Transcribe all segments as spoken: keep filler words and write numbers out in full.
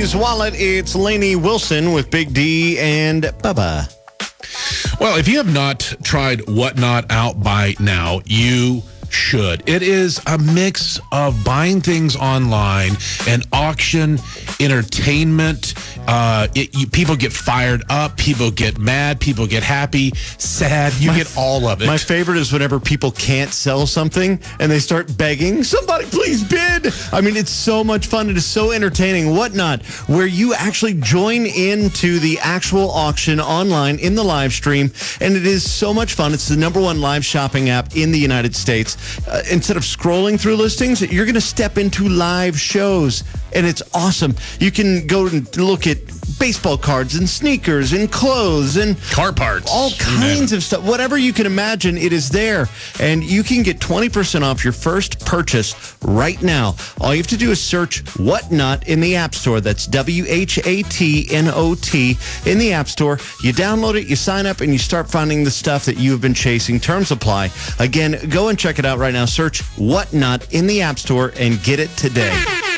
News Wallet. It's Lainey Wilson with Big D and Bubba. Well, if you have not tried Whatnot out by now, you should. It is a mix of buying things online and auction, entertainment. Uh, it, you, people get fired up, people get mad, people get happy, sad. You My- get all of it. My favorite is whenever people can't sell something and they start begging, somebody please bid. I mean, it's so much fun. It is so entertaining. Whatnot, where you actually join into the actual auction online in the live stream, and it is so much fun. It's the number one live shopping app in the United States. Uh, instead of scrolling through listings, you're going to step into live shows, and it's awesome. You can go and look at baseball cards and sneakers and clothes and car parts, all kinds of stuff. Whatever you can imagine, it is there. And you can get twenty percent off your first purchase right now. All you have to do is search Whatnot in the App Store. That's W H A T N O T in the App Store. You download it, you sign up, and you start finding the stuff that you have been chasing. Terms apply. Again, go and check it out right now. Search Whatnot in the App Store and get it today.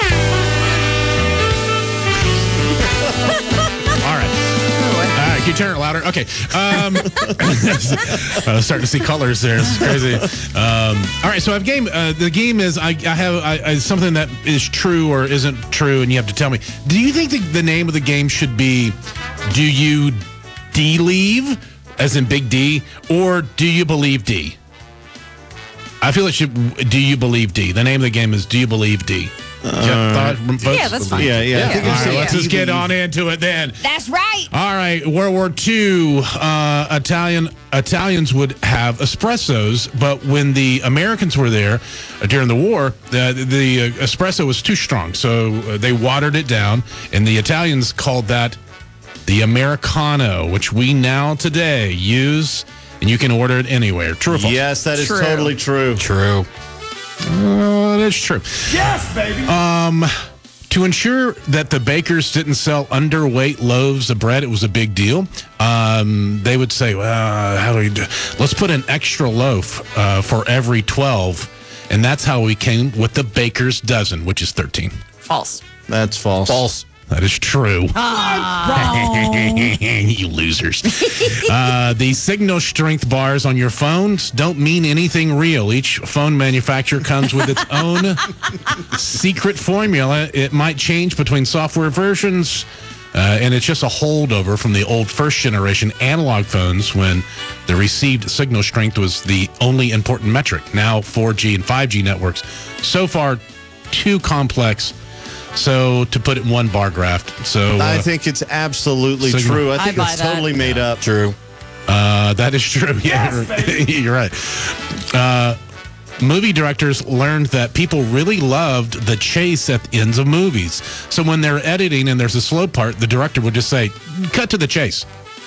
Can you turn it louder? Okay. Um, I was starting to see colors there. It's crazy. Um, all right. So I've game. Uh, the game is I, I have I, I, something that is true or isn't true, and you have to tell me. Do you think the, the name of the game should be "Do you D-leave," as in Big D, or "Do you believe D"? I feel it should. Do you believe D? The name of the game is "Do you believe D"? Uh, yeah, that's fine. Yeah, yeah. yeah. I think All it's right, yeah. let's just get on into it then. That's right. All right, World War Two, uh, Italian Italians would have espressos, but when the Americans were there uh, during the war, the, the uh, espresso was too strong, so uh, they watered it down, and the Italians called that the Americano, which we now today use, and you can order it anywhere. True or false? Yes, that is True. totally true. True. Uh, that's true. Yes, baby. Um, to ensure that the bakers didn't sell underweight loaves of bread, it was a big deal. Um, they would say, well, how do we do? Let's put an extra loaf uh, for every twelve. And that's how we came with the baker's dozen, which is thirteen. False. That's false. False. That is true. You losers. uh, the signal strength bars on your phones don't mean anything real. Each phone manufacturer comes with its own secret formula. It might change between software versions, uh, and it's just a holdover from the old first generation analog phones when the received signal strength was the only important metric. Now four G and five G networks, so far too complex. So to put it in one bar graph. So uh, I think it's absolutely signal. true. I I think buy it's that. totally made up. True. Uh, that is true. Yeah, Yes, you're right. Uh, movie directors learned that people really loved the chase at the ends of movies. So when they're editing and there's a slow part, the director would just say, "Cut to the chase."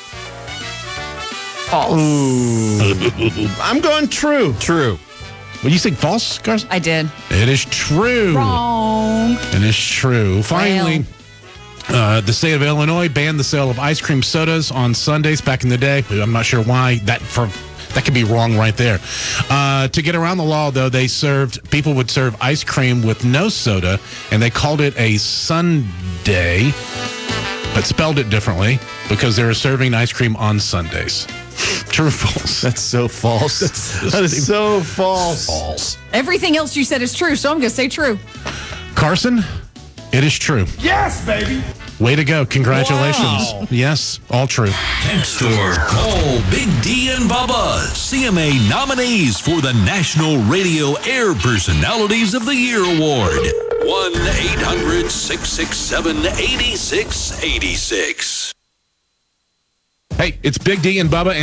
False. I'm going true. True. Would you say false, Carson? I did. It is true. Wrong. It is true. Finally, uh, the state of Illinois banned the sale of ice cream sodas on Sundays back in the day. I'm not sure why. That for that could be wrong right there. Uh, to get around the law, though, they served people would serve ice cream with no soda, and they called it a sundae, but spelled it differently because they were serving ice cream on Sundays. True or false? That's so false. That is so false. False. Everything else you said is true, so I'm going to say true. Carson, it is true. Yes, baby. Way to go. Congratulations. Wow. Yes, all true. Tech Store. Call Big D and Bubba. C M A nominees for the National Radio Air Personalities of the Year Award. one eight hundred six six seven eight six eight six. Hey, it's Big D and Bubba.